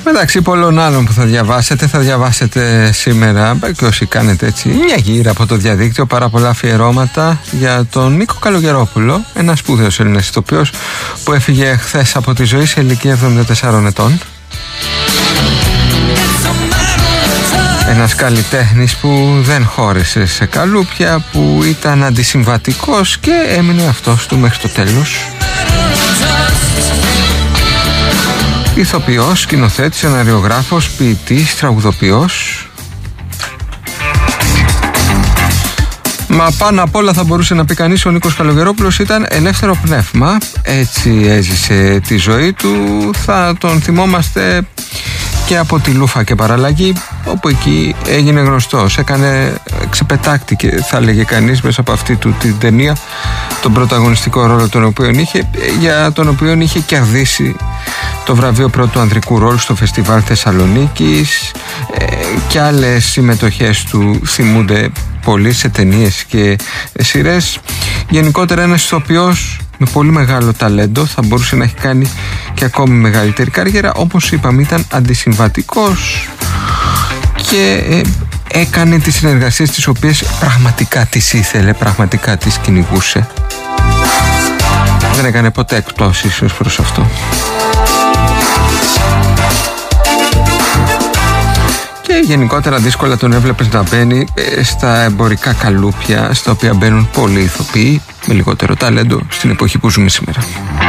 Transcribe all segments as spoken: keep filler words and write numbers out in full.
Μεταξύ πολλών άλλων που θα διαβάσετε, θα διαβάσετε σήμερα, και όσοι κάνετε έτσι μια γύρα από το διαδίκτυο, πάρα πολλά αφιερώματα για τον Νίκο Καλογερόπουλο, ένα σπουδαίος Έλληνας ηθοποιός που έφυγε χθες από τη ζωή σε ηλικία εβδομήντα τεσσάρων ετών. Ένας καλλιτέχνης που δεν χώρεσε σε καλούπια, που ήταν αντισυμβατικός και έμεινε αυτός του μέχρι το τέλος. Ηθοποιός, σκηνοθέτης, σεναριογράφος, ποιητής, τραγουδοποιός. Μα πάνω απ' όλα θα μπορούσε να πει κανείς ο Νίκος Καλογερόπουλος ήταν ελεύθερο πνεύμα. Έτσι έζησε τη ζωή του. Θα τον θυμόμαστε και από τη Λούφα και Παραλλαγή, όπου εκεί έγινε γνωστός. Έκανε, ξεπετάκτηκε, θα λέγε κανείς, μέσα από αυτή του την ταινία, τον πρωταγωνιστικό ρόλο τον οποίο είχε, για τον οποίο είχε κερδίσει το βραβείο πρώτου ανδρικού ρόλου στο Φεστιβάλ Θεσσαλονίκης, ε, και άλλες συμμετοχές του θυμούνται πολύ σε ταινίες και σειρές. Γενικότερα ένας ηθοποιός με πολύ μεγάλο ταλέντο, θα μπορούσε να έχει κάνει και ακόμη μεγαλύτερη καριέρα. Όπως είπαμε, ήταν αντισυμβατικός και ε, έκανε τις συνεργασίες τις οποίες πραγματικά τις ήθελε, πραγματικά τις κυνηγούσε. Δεν έκανε ποτέ εκπτώσεις ως προς αυτό. Και γενικότερα δύσκολα τον έβλεπες να μπαίνει στα εμπορικά καλούπια, στα οποία μπαίνουν πολλοί ηθοποιοί με λιγότερο ταλέντο στην εποχή που ζούμε σήμερα.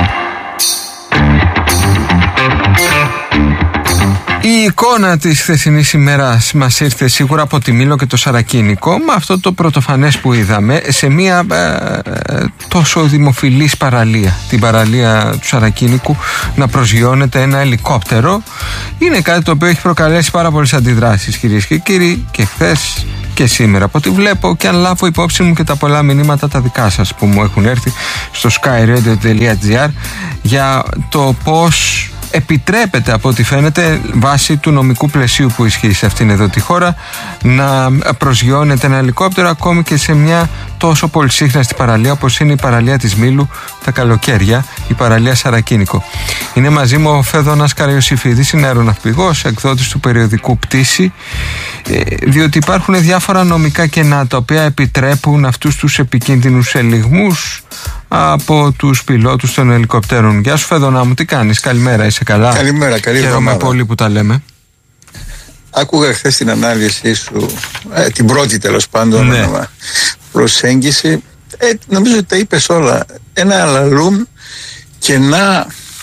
Η εικόνα της χθεσινής ημέρας μας ήρθε σίγουρα από τη Μήλο και το Σαρακίνικο, με αυτό το πρωτοφανές που είδαμε σε μια ε, τόσο δημοφιλής παραλία, την παραλία του Σαρακίνικου, να προσγειώνεται ένα ελικόπτερο. Είναι κάτι το οποίο έχει προκαλέσει πάρα πολλές αντιδράσεις, κυρίες και κύριοι, και χθες και σήμερα, από ό,τι βλέπω, και αν λάβω υπόψη μου και τα πολλά μηνύματα τα δικά σας που μου έχουν έρθει στο sky radio τελεία gr για το πώς επιτρέπεται, από ό,τι φαίνεται, βάσει του νομικού πλαισίου που ισχύει σε αυτήν εδώ τη χώρα, να προσγειώνεται ένα ελικόπτερο ακόμη και σε μια τόσο πολυσύχναστη παραλία όπως είναι η παραλία της Μήλου τα καλοκαίρια, η παραλία Σαρακίνικο. Είναι μαζί μου ο Φέδωνας Καραϊωσήφιδης, είναι αεροναυπηγός, εκδότης του περιοδικού Πτήση, διότι υπάρχουν διάφορα νομικά κενά τα οποία επιτρέπουν αυτούς τους επικίνδυνους ελιγμούς από τους πιλότους των ελικοπτέρων. Γεια σου Φέδωνα μου, τι κάνεις, καλημέρα, είσαι καλά? Καλημέρα, καλή εβδομάδα. Χαίρομαι πολύ που τα λέμε. Άκουγα χθες την ανάλυση σου, ε, την πρώτη τέλος πάντων, ναι, προσέγγιση. Ε, νομίζω ότι τα είπες όλα. Ένα αλαλούμ κενά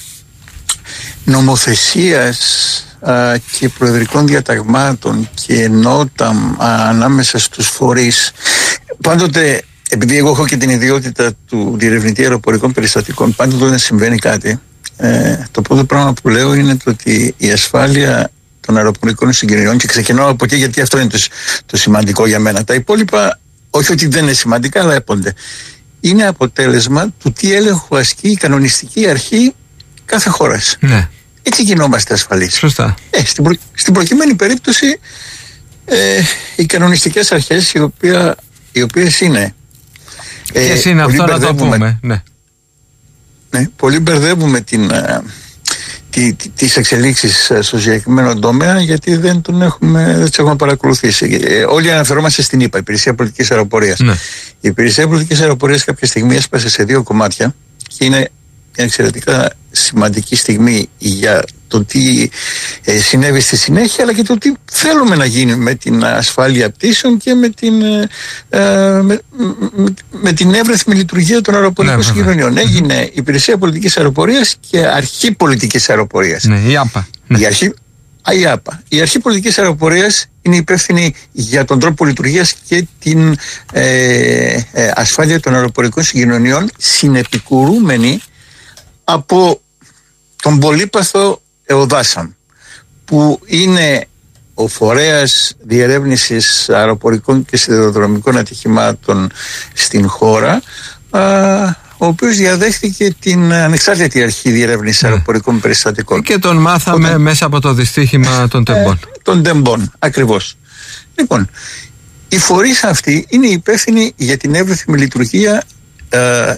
νομοθεσίας α, και προεδρικών διαταγμάτων και νότα ανάμεσα στους φορείς. Πάντοτε, επειδή εγώ έχω και την ιδιότητα του διερευνητή αεροπορικών περιστατικών, πάντοτε όταν συμβαίνει κάτι, ε, το πρώτο πράγμα που λέω είναι το ότι η ασφάλεια των αεροπορικών συγκοινωνιών, και ξεκινάω από εκεί γιατί αυτό είναι το, το σημαντικό για μένα. Τα υπόλοιπα, όχι ότι δεν είναι σημαντικά, αλλά έπονται. Είναι αποτέλεσμα του τι έλεγχο ασκεί η κανονιστική αρχή κάθε χώρας. Ναι. Έτσι γινόμαστε ασφαλείς. Σωστά. Ε, στην, προ, στην προκειμένη περίπτωση, ε, οι κανονιστικές αρχές, οι, οποία, οι οποίες είναι. Ποιες ε, είναι αυτό να το πούμε. Ναι. Ναι, πολλοί μπερδεύουμε την, τη, τη, τις εξελίξεις στο συγκεκριμένο τομέα, γιατί δεν, τον έχουμε, δεν τις έχουμε παρακολουθήσει. Ε, όλοι αναφερόμαστε στην ΙΠΑ, Υπηρεσία Πολιτικής Αεροπορίας. Ναι. Η Υπηρεσία Πολιτικής Αεροπορίας κάποια στιγμή έσπασε σε δύο κομμάτια και είναι μια εξαιρετικά σημαντική στιγμή για το τι ε, συνέβη στη συνέχεια, αλλά και το τι θέλουμε να γίνει με την ασφάλεια πτήσεων και με την, ε, με, με, με την εύρυθμη λειτουργία των αεροπορικών ναι, συγκοινωνιών. Mm-hmm. Έγινε Υπηρεσία Πολιτικής Αεροπορίας και Αρχή Πολιτικής Αεροπορίας. Ναι, η ΆΠΑ. Ναι. Η Αρχή, α, η ΆΠΑ. Η Αρχή Πολιτικής Αεροπορίας είναι υπεύθυνη για τον τρόπο λειτουργίας και την ε, ε, ασφάλεια των αεροπορικών συγκοινωνιών, συνεπικουρούμενη από τον πολύπαθο ΕΟΔΑΣΑΜ, που είναι ο φορέας διερεύνησης αεροπορικών και σιδηροδρομικών ατυχημάτων στην χώρα, α, ο οποίος διαδέχθηκε την ανεξάρτητη αρχή διερεύνησης mm. αεροπορικών περιστατικών. Και τον μάθαμε Όταν... μέσα από το δυστύχημα των τεμπών. Ε, των τεμπών, ακριβώς. Λοιπόν, οι φορείς αυτοί είναι υπεύθυνοι για την εύρυθμη λειτουργία ε,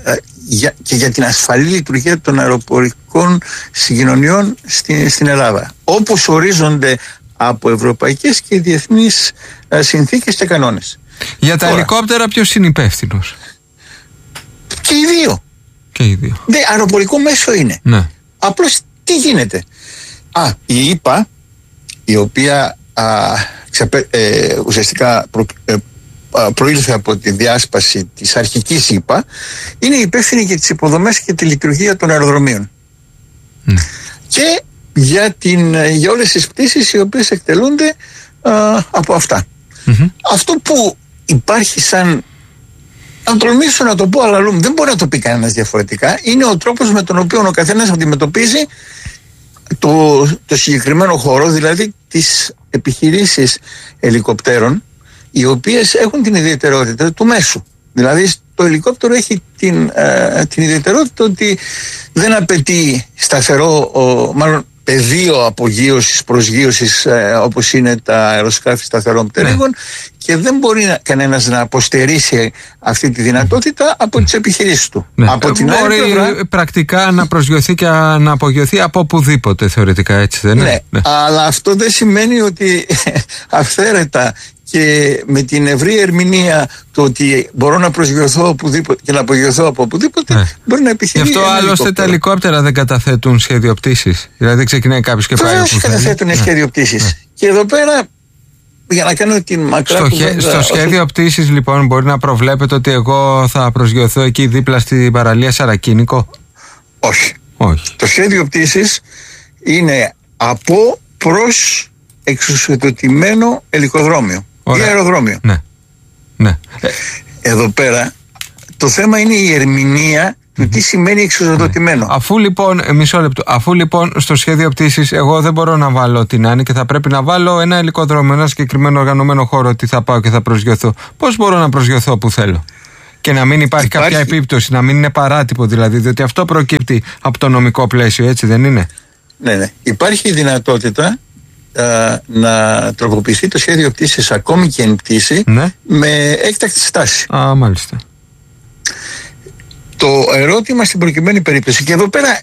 για, και για την ασφαλή λειτουργία των αεροπορικών συγκοινωνιών στην, στην Ελλάδα, όπως ορίζονται από ευρωπαϊκές και διεθνείς ε, συνθήκες και κανόνες. Για τα Τώρα, ελικόπτερα ποιος είναι υπεύθυνος? Και οι δύο. Και οι δύο. Ναι, αεροπορικό μέσο είναι. Ναι. Απλώς τι γίνεται? Α, η ΙΠΑ, η οποία α, ξεπε, ε, ουσιαστικά προ, ε, προήλθε από τη διάσπαση της αρχικής ΙΠΑ, είναι υπεύθυνη για τις υποδομές και τη λειτουργία των αεροδρομίων. Mm. Και για, την, για όλες τις πτήσεις οι οποίες εκτελούνται α, από αυτά. Mm-hmm. Αυτό που υπάρχει σαν, αν τολμήσω να το πω αλλαλούμ, δεν μπορεί να το πει κανένας διαφορετικά, είναι ο τρόπος με τον οποίο ο καθένας αντιμετωπίζει το, το συγκεκριμένο χώρο, δηλαδή τις επιχειρήσεις ελικοπτέρων, οι οποίες έχουν την ιδιαιτερότητα του μέσου. Δηλαδή το ελικόπτερο έχει την, ε, την ιδιαιτερότητα ότι δεν απαιτεί σταθερό, ο, μάλλον πεδίο απογείωσης, προσγείωσης, ε, όπως είναι τα αεροσκάφη σταθερών πτερύγων, ναι. Και δεν μπορεί να, κανένας να αποστερήσει αυτή τη δυνατότητα από τις επιχειρήσεις του. Ναι. Από την μπορεί άλλη πλευρά, πρακτικά να προσγειωθεί και να απογειωθεί από οπουδήποτε θεωρητικά, έτσι δεν είναι? Ναι, ναι. Αλλά αυτό δεν σημαίνει ότι αυθαίρετα και με την ευρύ ερμηνεία το ότι μπορώ να προσγειωθώ οπουδήποτε και να απογειωθώ από οπουδήποτε, ναι. Μπορεί να επιχειρήσει. Γι' αυτό άλλωστε τα ελικόπτερα δεν καταθέτουν σχέδιο πτήσης. Δηλαδή ξεκινάει κάποιος και πάει όπου θέλει. Καταθέτουν ναι. σχέδιο πτήσης. Ναι. Και εδώ πέρα, για να κάνω την μακρά στο, κουβέντα, στο σχέδιο όσο... πτήσης λοιπόν μπορεί να προβλέπετε ότι εγώ θα προσγειωθώ εκεί δίπλα στην παραλία Σαρακίνικο? Όχι. Όχι. Το σχέδιο πτήσης είναι από προς εξουσιοδοτημένο ελικοδρόμιο. Ωραία. Ή αεροδρόμιο. Ναι. Ναι. Εδώ πέρα το θέμα είναι η ερμηνεία του mm-hmm. τι σημαίνει εξουσιοδοτημένο. Ναι. Αφού λοιπόν, μισό λεπτό, αφού λοιπόν στο σχέδιο πτήσης εγώ δεν μπορώ να βάλω την Άννη και θα πρέπει να βάλω ένα ελικοδρόμιο, ένα συγκεκριμένο οργανωμένο χώρο, ότι θα πάω και θα προσγειωθώ, πώς μπορώ να προσγειωθώ που θέλω? Και να μην υπάρχει, υπάρχει κάποια επίπτωση, να μην είναι παράτυπο δηλαδή, διότι αυτό προκύπτει από το νομικό πλαίσιο, έτσι δεν είναι? Ναι, ναι. Υπάρχει η δυνατότητα να τροποποιηθεί το σχέδιο πτήσης ακόμη και εν πτήση, ναι. με έκτακτη στάση. Α, μάλιστα. Το ερώτημα στην προκειμένη περίπτωση, και εδώ πέρα,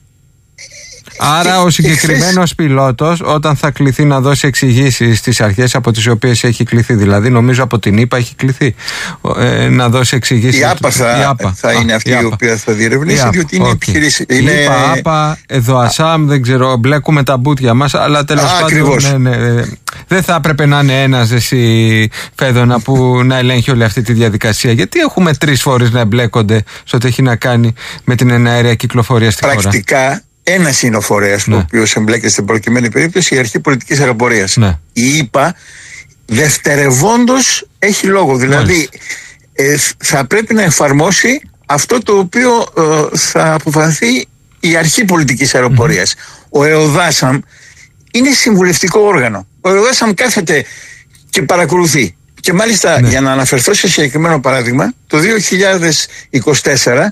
άρα ο συγκεκριμένος πιλότος όταν θα κληθεί να δώσει εξηγήσεις στις αρχές από τις οποίες έχει κληθεί, δηλαδή νομίζω από την ΙΠΑ έχει κληθεί ε, να δώσει εξηγήσεις. Η ΑΠΑ θα, η ΑΠΑ. θα είναι Α, αυτή η, η οποία θα διερευνήσει, διότι είναι okay. επιχειρήση. Είναι... Η ΙΠΑ, ΑΠΑ, εδώ ΑΣΑΜ, δεν ξέρω, μπλέκουμε τα μπουτια μας, αλλά τέλος Α, πάντων ναι, ναι, ναι, δεν θα έπρεπε να είναι ένας εσύ Φέδωνα που να ελέγχει όλη αυτή τη διαδικασία. Γιατί έχουμε τρεις φορές να εμπλέκονται σε ό,τι έχει να κάνει με την εναέρια κυκλοφορία στη χώρα? Πρακτικά ένας είναι ο φορέας ναι. ο οποίος εμπλέκεται στην προκειμένη περίπτωση, η Αρχή Πολιτικής Αεροπορίας. Ναι. Η ΙΠΑ δευτερευόντως έχει λόγο. Δηλαδή ε, θα πρέπει να εφαρμόσει αυτό το οποίο ε, θα αποφανθεί η Αρχή Πολιτικής Αεροπορίας. Mm-hmm. Ο ΕΟΔΑΣΑΜ είναι συμβουλευτικό όργανο. Ο ΕΟΔΑΣΑΜ κάθεται και παρακολουθεί. Και μάλιστα ναι. για να αναφερθώ σε συγκεκριμένο παράδειγμα, το δύο χιλιάδες είκοσι τέσσερα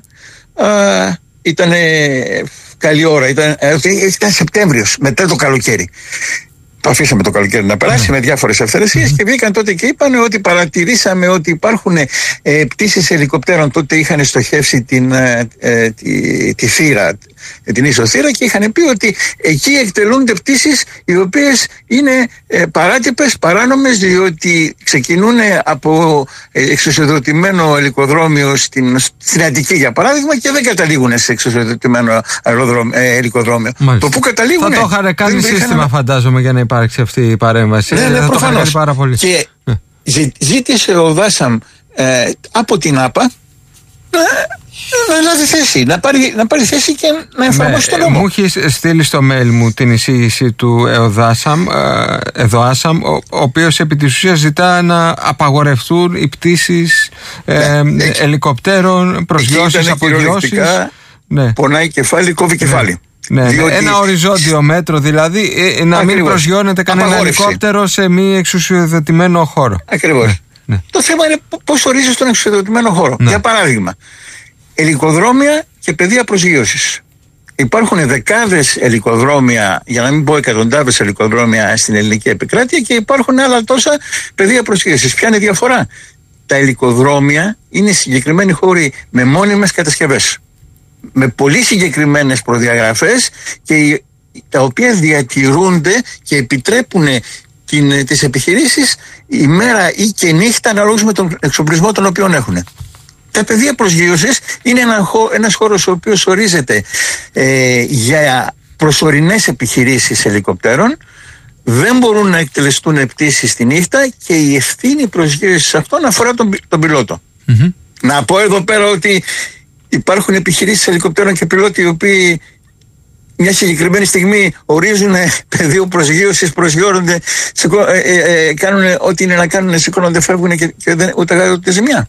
ε, ήταν καλή ώρα, ήταν, ήταν Σεπτέμβριος, μετά το καλοκαίρι. Το αφήσαμε το καλοκαίρι να περάσει mm. με διάφορες αυθαιρεσίες mm. και βγήκαν τότε και είπαν ότι παρατηρήσαμε ότι υπάρχουν ε, πτήσεις ελικοπτέρων. Τότε είχαν στοχεύσει την, ε, ε, τη, τη θύρα, την ίσο θύρα, και είχαν πει ότι εκεί εκτελούνται πτήσεις οι οποίες είναι ε, παράτυπες, παράνομες, διότι ξεκινούν από ε, εξουσιοδοτημένο ελικοδρόμιο στην, στην Αττική για παράδειγμα και δεν καταλήγουν σε εξουσιοδοτημένο ε, ελικοδρόμιο. Μάλιστα. Το που καταλήγουν. Θα το είχαν κάνει σύστημα να... φαντάζομαι για να υπάρξει αυτή η παρέμβαση. Ναι, ναι, θα προφανώς. Το πάρα πολύ. Και ναι. ζήτησε ο ΔΑΣΑΜ ε, από την ΑΠΑ να, να λάβει θέση, να πάρει, να πάρει θέση και να εφαρμόσει τον νόμο. Μου έχει στείλει στο mail μου την εισήγηση του ΕΟΔΑΣΑΜ, ΕΔΟΑΣΑΜ, ο, ο οποίος επί της ουσίας ζητά να απαγορευτούν οι πτήσεις ε, ναι, ελικοπτέρων, προσγειώσεις, απογειώσεις. Ναι. Πονάει κεφάλι, κόβει κεφάλι. Ναι, διότι... Ένα οριζόντιο μέτρο δηλαδή, ε, να Ακριβώς. μην προσγειώνεται κανένα ελικόπτερο σε μη εξουσιοδοτημένο χώρο. Ακριβώς. Ναι, ναι. Το θέμα είναι πώς ορίζεις τον εξουσιοδοτημένο χώρο. Ναι. Για παράδειγμα, ελικοδρόμια και πεδία προσγείωσης. Υπάρχουν δεκάδες ελικοδρόμια, για να μην πω εκατοντάδες ελικοδρόμια στην ελληνική επικράτεια, και υπάρχουν άλλα τόσα πεδία προσγείωσης. Ποια είναι η διαφορά? Τα ελικοδρόμια είναι συγκεκριμένοι χώροι με μόνιμες κατασκευές. με πολύ συγκεκριμένες προδιαγραφές και τα οποία διατηρούνται και επιτρέπουν την, τις επιχειρήσεις ημέρα ή και νύχτα αναλόγως με τον εξοπλισμό τον οποίο έχουν. Τα πεδία προσγείωσης είναι ένα, ένας χώρος ο οποίος ορίζεται ε, για προσωρινές επιχειρήσεις ελικοπτέρων. Δεν μπορούν να εκτελεστούν πτήσεις τη νύχτα και η ευθύνη προσγείωσης αυτών αφορά τον, τον πιλότο. Mm-hmm. Να πω εδώ πέρα ότι υπάρχουν επιχειρήσεις ελικοπτέρων και πιλότοι οι οποίοι μια συγκεκριμένη στιγμή ορίζουν πεδίο προσγείωσης, προσγειώνονται, ε, ε, ε, κάνουν ό,τι είναι να κάνουν, σηκώνονται, φεύγουν και, και δεν, ούτε γάδι ούτε ζημιά.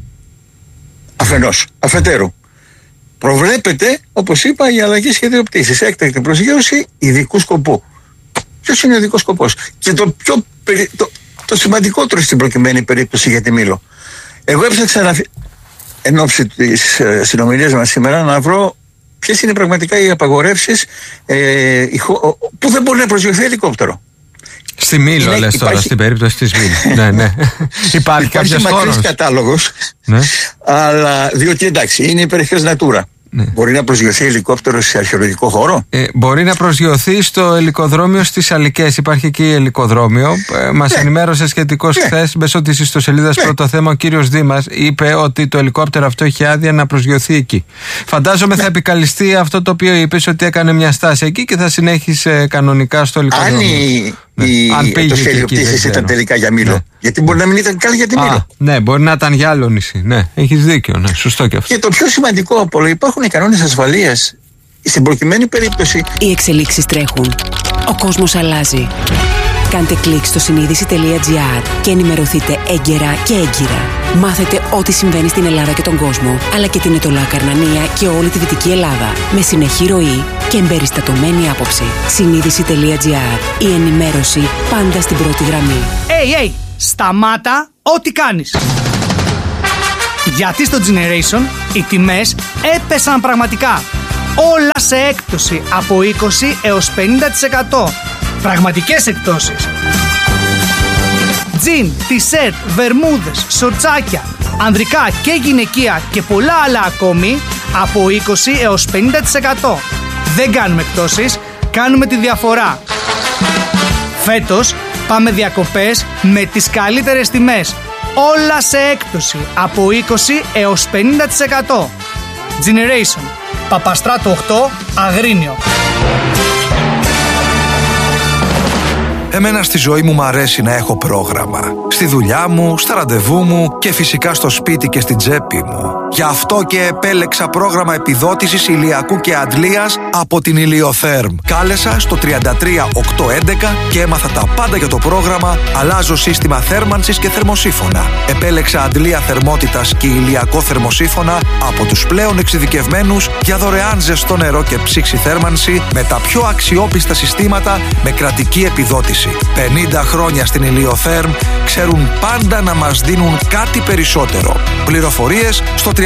Αφενός, αφετέρου. Προβλέπεται, όπως είπα, η αλλαγή σχεδίου πτήσης, έκτακτη προσγείωση ειδικού σκοπού. Ποιος είναι ο ειδικός σκοπός? Και το πιο το, το σημαντικότερο στην προκειμένη περίπτωση για τη Μήλο. Εγώ έψαξα να, εν ώψη της ε, συνομιλίας μας σήμερα να βρω ποιες είναι πραγματικά οι απαγορεύσεις ε, που δεν μπορεί να προσγειωθεί ελικόπτερο. Στη Μήλο είναι, λες υπάρχει... τώρα, στην περίπτωση της Μήλο. ναι, ναι. Υπάρχει κάποιος όρος. Υπάρχει μακρύς κατάλογος, ναι. Αλλά διότι εντάξει, είναι υπερηχές Natura. Ναι. Μπορεί να προσγειωθεί ελικόπτερο σε αρχαιολογικό χώρο. Ε, μπορεί να προσγειωθεί στο ελικοδρόμιο στις Αλικές. Υπάρχει εκεί ελικοδρόμιο. Ε, μας ναι. ενημέρωσε σχετικώς ναι. χθες μέσω της ιστοσελίδας ναι. Πρώτο Θέμα ο κύριος Δήμας. Είπε ότι το ελικόπτερο αυτό έχει άδεια να προσγειωθεί εκεί. Φαντάζομαι ναι. θα επικαλυστεί αυτό το οποίο είπες, ότι έκανε μια στάση εκεί και θα συνέχισε κανονικά στο ελικοδρόμιο. Αν η, ναι. η, Αν το σχέδιο πτήσης ήταν τελικά για Μήλο. Ναι. Γιατί μπορεί να μην ήταν καν για τη Μήλο. Α, ναι, μπορεί να ήταν για άλλο νησί. Ναι, έχεις δίκιο. Ναι, σωστό και αυτό. Και το πιο σημαντικό από όλα, υπάρχουν οι κανόνες ασφαλείας. Στην προκειμένη περίπτωση. Οι εξελίξεις τρέχουν. Ο κόσμος αλλάζει. Κάντε κλικ στο συνείδηση τελεία τζι άρ και ενημερωθείτε έγκαιρα και έγκυρα. Μάθετε ό,τι συμβαίνει στην Ελλάδα και τον κόσμο, αλλά και την Ετωλά Καρνανία και όλη τη Δυτική Ελλάδα. Με συνεχή ροή και εμπεριστατωμένη άποψη. συνείδηση τελεία τζι άρ. Η ενημέρωση πάντα στην πρώτη γραμμή. Hey, hey, σταμάτα ό,τι κάνεις. Γιατί στο Generation οι τιμές έπεσαν πραγματικά. Όλα σε έκπτωση από είκοσι έως πενήντα τοις εκατό. Πραγματικές εκπτώσεις. Τζιν, τισέρτ, βερμούδες, σορτσάκια, ανδρικά και γυναικεία και πολλά άλλα ακόμη από είκοσι έως πενήντα τοις εκατό. Δεν κάνουμε εκπτώσεις, κάνουμε τη διαφορά. Φέτος πάμε διακοπές με τις καλύτερες τιμές. Όλα σε έκπτωση από είκοσι έως πενήντα τοις εκατό. Generation, Παπαστράτο οκτώ, Αγρίνιο. Εμένα στη ζωή μου μ' αρέσει να έχω πρόγραμμα. Στη δουλειά μου, στα ραντεβού μου και φυσικά στο σπίτι και στην τσέπη μου. Γι' αυτό και επέλεξα πρόγραμμα επιδότησης ηλιακού και αντλίας από την Ηλιοθέρμ. Κάλεσα στο τριάντα τρία οκτακόσια έντεκα και έμαθα τα πάντα για το πρόγραμμα. Αλλάζω σύστημα θέρμανσης και θερμοσύφωνα. Επέλεξα αντλία θερμότητας και ηλιακό θερμοσύφωνα από τους πλέον εξειδικευμένους για δωρεάν ζεστό νερό και ψήξη θέρμανση με τα πιο αξιόπιστα συστήματα με κρατική επιδότηση. πενήντα χρόνια στην Ηλιοθέρμ ξέρουν πάντα να μας δίνουν κάτι περισσότερο. Πληροφορίες στο